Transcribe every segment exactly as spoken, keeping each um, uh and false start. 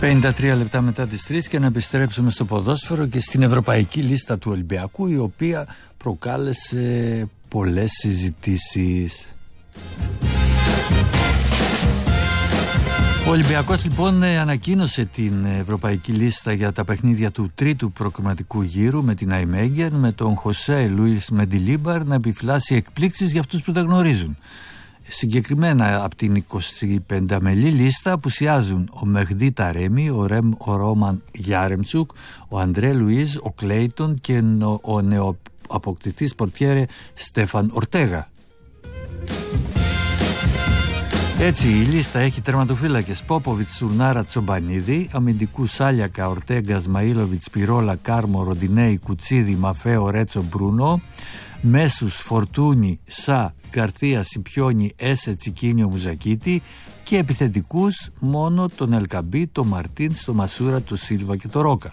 πενήντα τρία λεπτά μετά τις τρεις και να επιστρέψουμε στο ποδόσφαιρο και στην ευρωπαϊκή λίστα του Ολυμπιακού, η οποία προκάλεσε πολλές συζητήσεις. Ο Ολυμπιακός λοιπόν ανακοίνωσε την ευρωπαϊκή λίστα για τα παιχνίδια του τρίτου προκριματικού γύρου με την Αϊμέγγεν, με τον Χωσέ Λουίς Μεντιλίμπαρ να επιφυλάσσει εκπλήξεις για αυτούς που τα γνωρίζουν. Συγκεκριμένα από την εικοσιπενταμελή λίστα απουσιάζουν ο Μεχντή Ταρέμι, ο, Ρεμ, ο Ρόμαν Γιάρεμτσουκ, ο Αντρέ Λουίζ, ο Κλέιτον και ο, ο νεοαποκτηθής πορτιέρε Στέφαν Ορτέγα. Έτσι η λίστα έχει τερματοφύλακες Πόποβιτς, Τουρνάρα, Τσομπανίδη, αμυντικού Σάλιακα, Ορτέγκα, Σμαΐλοβιτς, Πυρόλα, Κάρμο, Ροντινέη, Κουτσίδη, Μαφέο, Ρέτσο, Μπρούνο, μέσους Φορτούνι, Σα, Γκαρθία, Σιπιόνι, Έσε, Τσικίνιο, Μουζακίτη και επιθετικούς μόνο τον Ελκαμπή, τον Μαρτίν, τον Μασούρα, τον Σίλβα και τον Ρόκα.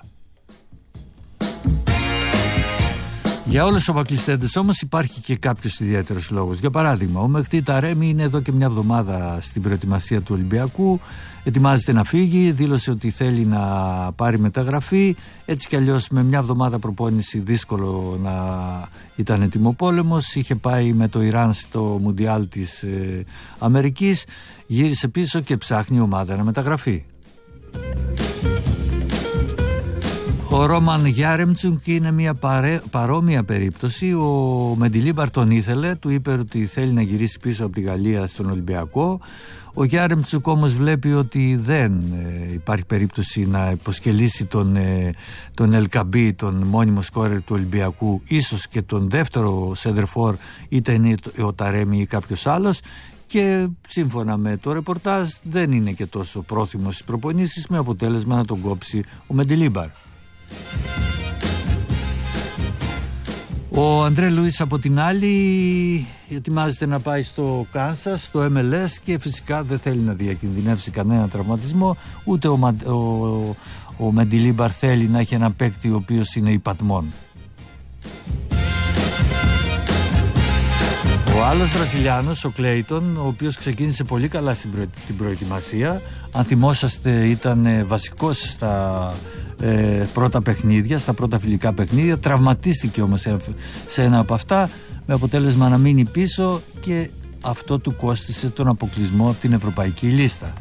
Για όλους τους αποκλειστέντες όμως υπάρχει και κάποιος ιδιαίτερος λόγος. Για παράδειγμα, ο Μεχτή Ταρέμι είναι εδώ και μια εβδομάδα στην προετοιμασία του Ολυμπιακού, ετοιμάζεται να φύγει, δήλωσε ότι θέλει να πάρει μεταγραφή. Έτσι κι αλλιώς με μια εβδομάδα προπόνηση δύσκολο να ήταν ετοιμοπόλεμος. Είχε πάει με το Ιράν στο Μουντιάλ της ε, Αμερικής, γύρισε πίσω και ψάχνει ομάδα να μεταγραφεί. Ο Ρόμαν Γιάρεμτσουκ είναι μια παρέ, παρόμοια περίπτωση. Ο Μεντιλίμπαρ τον ήθελε, του είπε ότι θέλει να γυρίσει πίσω από τη Γαλλία στον Ολυμπιακό. Ο Γιάρεμτσουκ όμως βλέπει ότι δεν ε, υπάρχει περίπτωση να υποσκελίσει τον, ε, τον Ελκαμπή, τον μόνιμο σκόρερ του Ολυμπιακού, ίσως και τον δεύτερο σέντερφορ, είτε είναι ο Ταρέμι ή κάποιος άλλος. Και σύμφωνα με το ρεπορτάζ δεν είναι και τόσο πρόθυμος στις προπονήσεις, με αποτέλεσμα να τον κόψει ο Μεντιλίμπαρ. Ο Αντρέ Λουίς από την άλλη ετοιμάζεται να πάει στο Κάνσας, στο εμ ελ ες, και φυσικά δεν θέλει να διακινδυνεύσει κανένα τραυματισμό, ούτε ο, ο, ο Μεντιλίμπαρ θέλει να έχει ένα παίκτη ο οποίος είναι υπατμόν. Ο άλλος Βραζιλιάνος, ο Κλέιτον, ο οποίος ξεκίνησε πολύ καλά στην την προετοιμασία, αν θυμόσαστε ήταν βασικός στα ε, πρώτα παιχνίδια, στα πρώτα φιλικά παιχνίδια, τραυματίστηκε όμως σε, σε ένα από αυτά, με αποτέλεσμα να μείνει πίσω, και αυτό του κόστισε τον αποκλεισμό από την ευρωπαϊκή λίστα.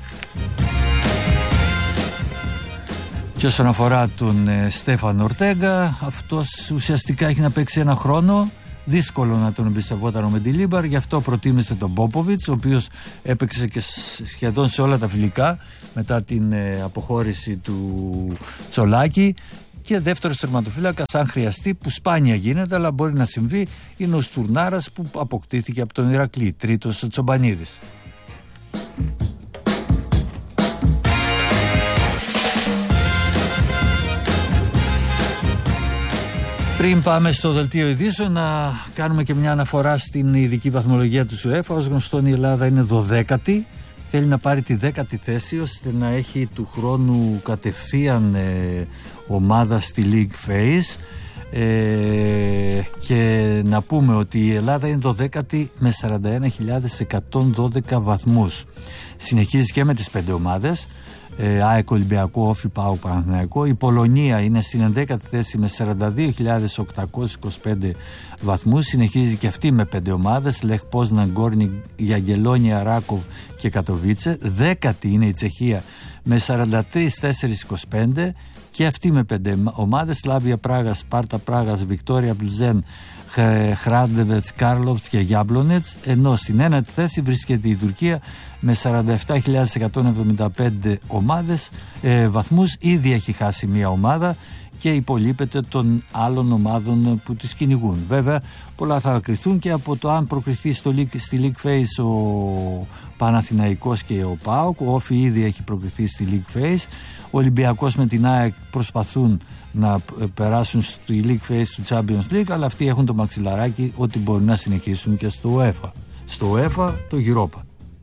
Και όσον αφορά τον ε, Στέφαν Ορτέγκα, αυτός ουσιαστικά έχει να παίξει ένα χρόνο. Δύσκολο να τον εμπιστευόταν ο Μεντιλίμπαρ, γι' αυτό προτίμησε τον Πόποβιτς, ο οποίος έπαιξε και σχεδόν σε όλα τα φιλικά μετά την ε, αποχώρηση του Τσολάκη. Και δεύτερος τερματοφύλακας, αν χρειαστεί, που σπάνια γίνεται αλλά μπορεί να συμβεί, είναι ο Στουρνάρας, που αποκτήθηκε από τον Ηρακλή. Τρίτος ο Τσομπανίδης. Πριν πάμε στο δελτίο ειδήσεων, να κάνουμε και μια αναφορά στην ειδική βαθμολογία του UEFA. Ως γνωστόν η Ελλάδα είναι δωδέκατη, θέλει να πάρει τη δέκατη θέση ώστε να έχει του χρόνου κατευθείαν ε, ομάδα στη League Phase, ε, και να πούμε ότι η Ελλάδα είναι δωδέκατη με σαράντα ένα χιλιάδες εκατόν δώδεκα βαθμούς. Συνεχίζει και με τις πέντε ομάδες, ΑΕΚ, Ολυμπιακό, Όφι, ΠΑΟΚ, Παναθηναϊκό. Η Πολωνία είναι στην ενδέκατη θέση με σαράντα δύο χιλιάδες οκτακόσιους είκοσι πέντε βαθμούς. Συνεχίζει και αυτή με πέντε ομάδες, Λεχ Πόσναν, Γκόρνικ, Γιαγγελόνια, Ράκοβ και Κατοβίτσε. Δέκατη είναι η Τσεχία με σαράντα τρεις χιλιάδες τετρακόσιους είκοσι πέντε, και αυτή με πέντε ομάδες, Σλάβια Πράγας, Σπάρτα Πράγας, Βικτόρια Πλζέν, Χράντεβετς, Κάρλοφτς και Γιάμπλονετς. Ενώ στην ένατη θέση βρίσκεται η Τουρκία με σαράντα επτά χιλιάδες εκατόν εβδομήντα πέντε ομάδες, ε, βαθμούς. Ήδη έχει χάσει μία ομάδα και υπολείπεται των άλλων ομάδων που τις κυνηγούν. Βέβαια πολλά θα κρυθούν και από το αν προκριθεί στο, στη League Phase ο Παναθηναϊκός και ο ΠΑΟΚ. Ο Όφι ήδη έχει προκριθεί στη League Phase. Ο Ολυμπιακός με την ΑΕΚ προσπαθούν να περάσουν στη League Phase του Champions League, αλλά αυτοί έχουν το μαξιλαράκι ότι μπορούν να συνεχίσουν και στο UEFA. Στο UEFA το Europa.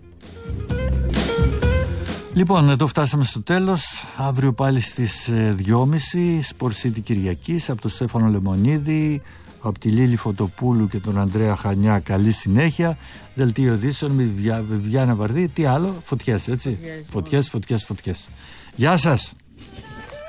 Λοιπόν, εδώ φτάσαμε στο τέλος. Αύριο πάλι στις δυόμιση Sport City Κυριακής από τον Στέφανο Λεμονίδη. από τη Λίλη Φωτοπούλου και τον Ανδρέα Χανιά, καλή συνέχεια. Δελτίο ειδήσεων με Βιβιάνα Βαρδί. Τι άλλο, φωτιές, έτσι. Φωτιές, φωτιές, φωτιές. Γεια σας.